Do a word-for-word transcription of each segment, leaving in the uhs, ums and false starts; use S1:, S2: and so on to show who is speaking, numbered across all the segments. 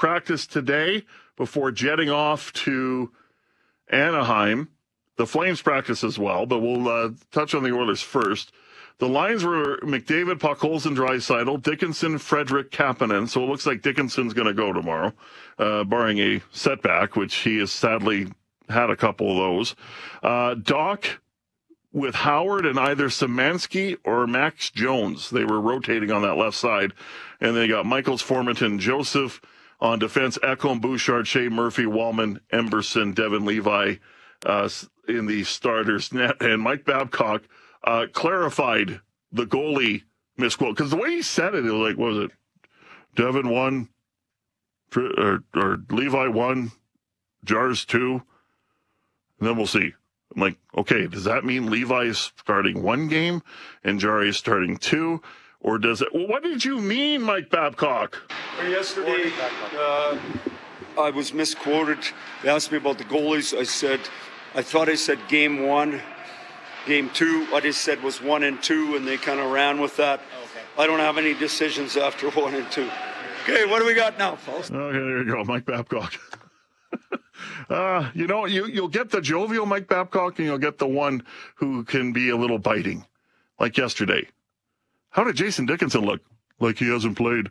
S1: practice today before jetting off to Anaheim. The Flames practice as well, but we'll uh, touch on the Oilers first. The lines were McDavid, Podkolzin, Draisaitl, Dickinson, Frederic, Kapanen. So it looks like Dickinson's going to go tomorrow, uh, barring a setback, which he has sadly had a couple of those. Uh, Doc with Howard and either Szymanski or Max Jones. They were rotating on that left side. And they got Michaels, Formenton, Joseph on defense, Ekholm, Bouchard, Shea Murphy, Wallman, Emberson, Devin Levi uh, in the starters net. And Mike Babcock uh, clarified the goalie misquote. Because the way he said it, it was like, what was it? Devin one, or, or Levi one, Jars two, and then we'll see. I'm like, okay, does that mean Levi is starting one game and Jari is starting two? Or does it, well, what did you mean, Mike Babcock?
S2: Yesterday, uh, I was misquoted. They asked me about the goalies. I said, I thought I said game one. Game two, what I said was one and two, and they kind of ran with that. Okay. I don't have any decisions after one and two. Okay, what do we got now, folks?
S1: Okay, there you go, Mike Babcock. uh, you know, you, you'll get the jovial Mike Babcock, and you'll get the one who can be a little biting, like yesterday. How did Jason Dickinson look? Like he hasn't played.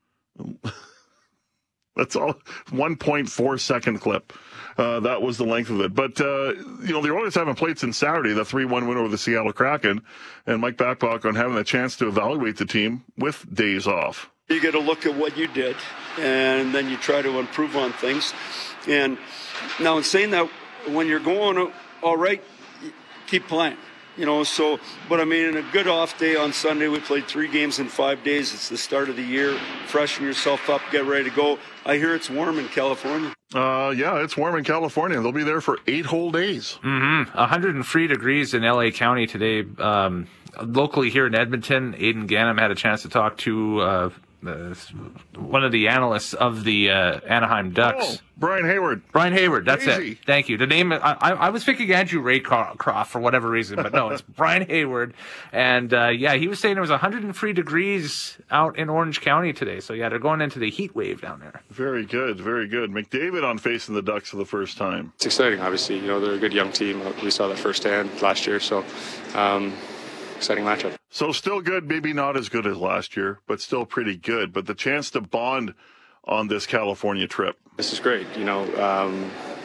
S1: That's all. one point four second clip. Uh, that was the length of it. But, uh, you know, the Oilers haven't played since Saturday, the three one win over the Seattle Kraken. And Mike Babcock on having a chance to evaluate the team with days off.
S2: You got to look at what you did, and then you try to improve on things. And now in saying that, when you're going all right, keep playing. You know, so, but I mean, in a good off day on Sunday, we played three games in five days. It's the start of the year. Freshen yourself up, get ready to go. I hear it's warm in California.
S1: Uh, yeah, it's warm in California. They'll be there for eight whole days.
S3: Mm-hmm. one hundred three degrees in L A County today. Um, locally here in Edmonton, Aidan Gannam had a chance to talk to uh, uh, one of the analysts of the uh, Anaheim Ducks.
S1: Oh, Brian Hayward.
S3: Brian Hayward, that's
S1: Crazy.
S3: it. Thank you. The name, I, I, I was thinking Andrew Raycroft for whatever reason, but no, it's Brian Hayward. And uh, yeah, he was saying it was one hundred three degrees out in Orange County today. So yeah, they're going into the heat wave down there.
S1: Very good, very good. McDavid on facing the Ducks for the first time.
S4: It's exciting, obviously. You know, they're a good young team. We saw that firsthand last year, so um, exciting matchup.
S1: So still good, maybe not as good as last year, but still pretty good. But the chance to bond on this California trip.
S4: This is great. You know, um,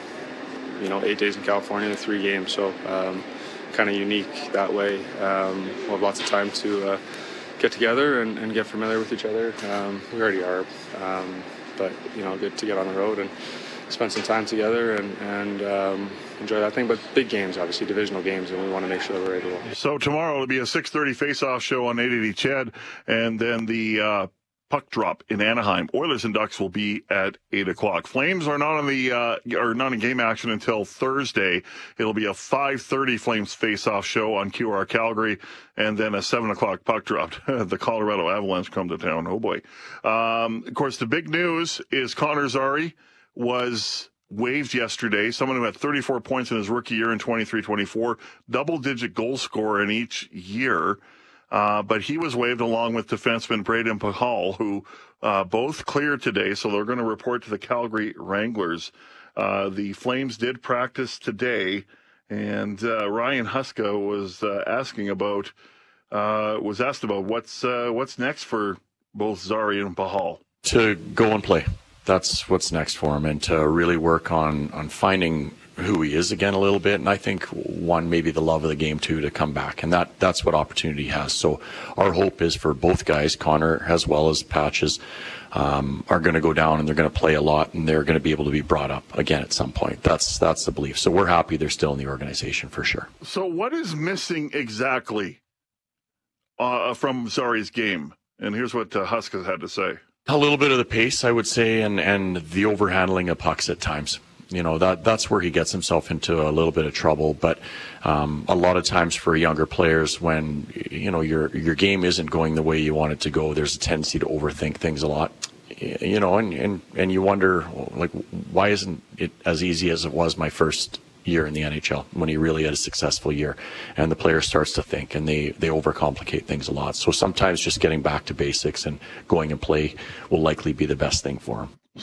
S4: you know, eight days in California, three games, so um, kind of unique that way. Um, we'll have lots of time to uh, get together and, and get familiar with each other. Um, we already are, um, but you know, good to get on the road and spend some time together and, and um, enjoy that thing. But big games, obviously, divisional games, and we want to make sure that we're ready to roll.
S1: So tomorrow it'll be a six thirty face-off show on eight eighty C H E D, and then the uh, puck drop in Anaheim. Oilers and Ducks will be at eight o'clock. Flames are not on the uh, are not in game action until Thursday. It'll be a five thirty Flames face-off show on Q R Calgary, and then a seven o'clock puck drop. The Colorado Avalanche come to town. Oh, boy. Um, of course, the big news is Connor Zary was waived yesterday. Someone who had thirty-four points in his rookie year in twenty-three twenty-four, double-digit goal scorer in each year. Uh, but he was waived along with defenseman Braden Pahal, who uh, both cleared today, so they're going to report to the Calgary Wranglers. Uh, the Flames did practice today, and uh, Ryan Huska was uh, asking about, uh, was asked about what's uh, what's next for both Zary and Pahal.
S5: To go and play. That's what's next for him, and to really work on, on finding who he is again a little bit. And I think, one, maybe the love of the game, too, to come back. And that that's what opportunity has. So our hope is for both guys, Connor as well as Patches, um, are going to go down and they're going to play a lot, and they're going to be able to be brought up again at some point. That's that's the belief. So we're happy they're still in the organization for sure.
S1: So what is missing exactly uh, from Zary's game? And here's what uh, Huska had to say.
S5: A little bit of the pace, I would say, and, and the overhandling of pucks at times. You know, that that's where he gets himself into a little bit of trouble. But um, a lot of times for younger players, when, you know, your your game isn't going the way you want it to go, there's a tendency to overthink things a lot. You know, and, and, and you wonder, like, why isn't it as easy as it was my first year in the N H L when he really had a successful year? And the player starts to think, and they, they overcomplicate things a lot. So sometimes just getting back to basics and going and play will likely be the best thing for him.